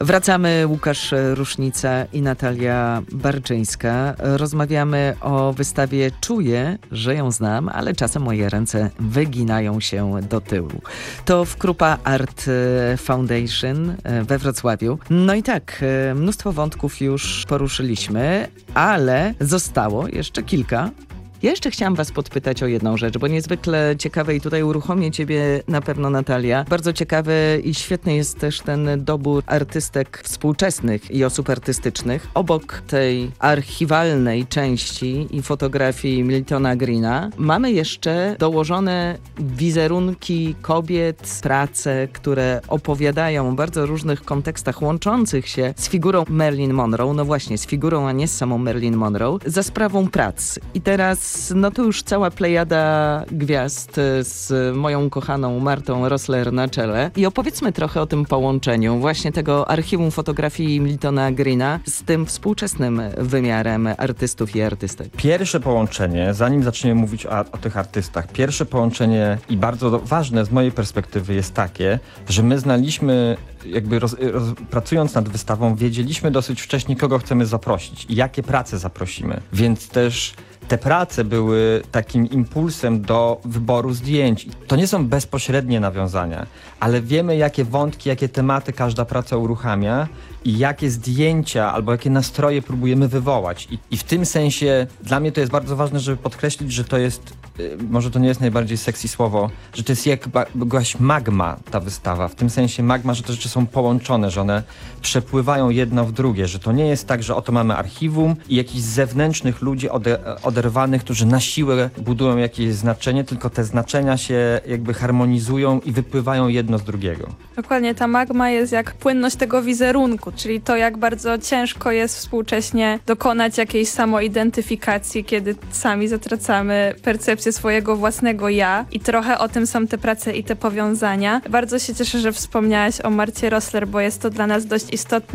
Wracamy, Łukasz Rusznica i Natalia Barczyńska. Rozmawiamy o wystawie Czuję, że ją znam, ale czasem moje ręce wyginają się do tyłu. To w Krupa Art Foundation we Wrocławiu. No i tak, mnóstwo wątków już poruszyliśmy, ale zostało jeszcze kilka. Ja jeszcze chciałam was podpytać o jedną rzecz, bo niezwykle ciekawe i tutaj uruchomię ciebie na pewno, Natalia. Bardzo ciekawy i świetny jest też ten dobór artystek współczesnych i osób artystycznych. Obok tej archiwalnej części i fotografii Miltona Greena mamy jeszcze dołożone wizerunki kobiet, prace, które opowiadają w bardzo różnych kontekstach łączących się z figurą Marilyn Monroe. No właśnie, z figurą, a nie z samą Marilyn Monroe, za sprawą prac. I teraz no to już cała plejada gwiazd z moją kochaną Martą Rosler na czele. I opowiedzmy trochę o tym połączeniu właśnie tego archiwum fotografii Miltona Greena z tym współczesnym wymiarem artystów i artystek. Pierwsze połączenie, zanim zaczniemy mówić o tych artystach, pierwsze połączenie i bardzo ważne z mojej perspektywy jest takie, że my znaliśmy, jakby pracując nad wystawą, wiedzieliśmy dosyć wcześnie, kogo chcemy zaprosić i jakie prace zaprosimy. Więc też te prace były takim impulsem do wyboru zdjęć. To nie są bezpośrednie nawiązania, ale wiemy, jakie wątki, jakie tematy każda praca uruchamia i jakie zdjęcia albo jakie nastroje próbujemy wywołać. I w tym sensie dla mnie to jest bardzo ważne, żeby podkreślić, że to jest, może to nie jest najbardziej sexy słowo, że to jest jakaś magma, ta wystawa. W tym sensie magma, że te rzeczy są połączone, że one przepływają jedno w drugie, że to nie jest tak, że oto mamy archiwum i jakichś zewnętrznych ludzi oderwanych, którzy na siłę budują jakieś znaczenie, tylko te znaczenia się jakby harmonizują i wypływają jedno z drugiego. Dokładnie, ta magma jest jak płynność tego wizerunku, czyli to, jak bardzo ciężko jest współcześnie dokonać jakiejś samoidentyfikacji, kiedy sami zatracamy percepcję swojego własnego ja, i trochę o tym są te prace i te powiązania. Bardzo się cieszę, że wspomniałaś o Marcie Rosler, bo jest to dla nas dość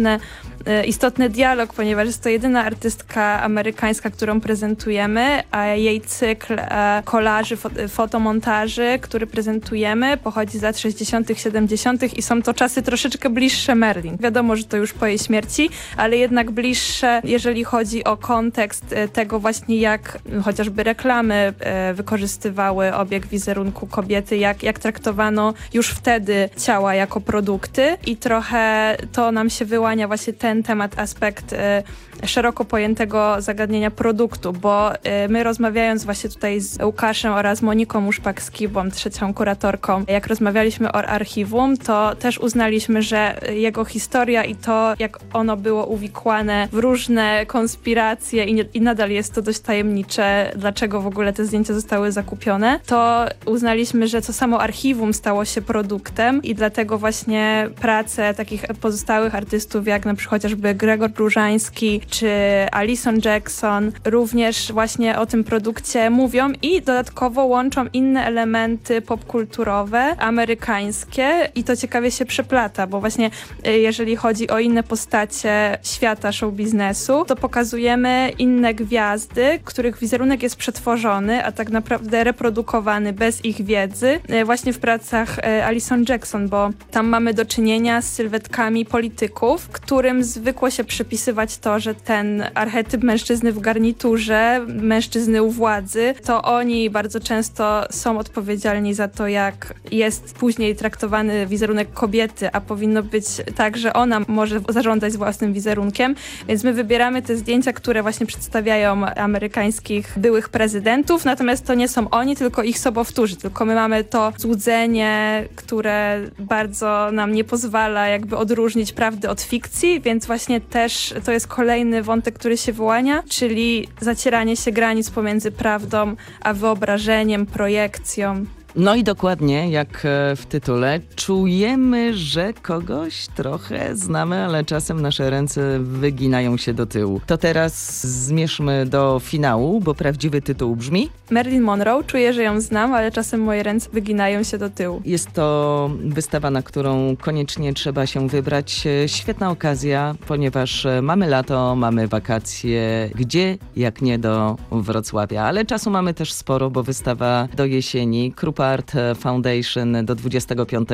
istotny dialog, ponieważ jest to jedyna artystka amerykańska, którą prezentujemy, a jej cykl kolaży, fotomontaży, który prezentujemy, pochodzi z lat 60., 70. i są to czasy troszeczkę bliższe Marilyn. Wiadomo, że to już po jej śmierci, ale jednak bliższe, jeżeli chodzi o kontekst tego właśnie, jak chociażby reklamy wykorzystywały obieg wizerunku kobiety, jak traktowano już wtedy ciała jako produkty, i trochę to nam się wyłania właśnie ten temat, aspekt szeroko pojętego zagadnienia produktu, bo my, rozmawiając właśnie tutaj z Łukaszem oraz Moniką Uszpak-Skibą, trzecią kuratorką, jak rozmawialiśmy o archiwum, to też uznaliśmy, że jego historia i to, jak ono było uwikłane w różne konspiracje i nadal jest to dość tajemnicze, dlaczego w ogóle te zdjęcia zostały zakupione, to uznaliśmy, że to samo archiwum stało się produktem i dlatego właśnie prace takich pozostałych artystów, jak na przykład chociażby Gregor Różański czy Alison Jackson, również właśnie o tym produkcie mówią i dodatkowo łączą inne elementy popkulturowe, amerykańskie, i to ciekawie się przeplata, bo właśnie jeżeli chodzi o inne postacie świata show biznesu, to pokazujemy inne gwiazdy, których wizerunek jest przetworzony, a tak naprawdę reprodukowany bez ich wiedzy, właśnie w pracach Alison Jackson, bo tam mamy do czynienia z sylwetkami polityków, którym zwykło się przypisywać to, że ten archetyp mężczyzny w garniturze, mężczyzny u władzy, to oni bardzo często są odpowiedzialni za to, jak jest później traktowany wizerunek kobiety, a powinno być tak, że ona może zarządzać własnym wizerunkiem, więc my wybieramy te zdjęcia, które właśnie przedstawiają amerykańskich byłych prezydentów, natomiast to nie są oni, tylko ich sobowtórzy, tylko my mamy to złudzenie, które bardzo nam nie pozwala jakby odróżnić prawdy od fikcji, więc właśnie też to jest kolejny wątek, który się wyłania, czyli zacieranie się granic pomiędzy prawdą a wyobrażeniem, projekcją. No i dokładnie jak w tytule, czujemy, że kogoś trochę znamy, ale czasem nasze ręce wyginają się do tyłu. To teraz zmierzmy do finału, bo prawdziwy tytuł brzmi Marilyn Monroe, czuję, że ją znam, ale czasem moje ręce wyginają się do tyłu. Jest to wystawa, na którą koniecznie trzeba się wybrać. Świetna okazja, ponieważ mamy lato, mamy wakacje, gdzie jak nie do Wrocławia, ale czasu mamy też sporo, bo wystawa do jesieni, Krupa Art Foundation do 25